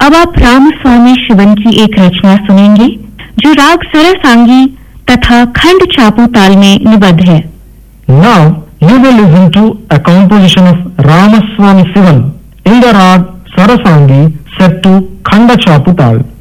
अब आप रामस्वामी शिवन की एक रचना सुनेंगे जो राग सरसांगी तथा खंड चापू ताल में निबद्ध है। Now you will listen to a composition of Ramaswamy Sivan in the rag Sarasangi set to Khanda Chapu Tal.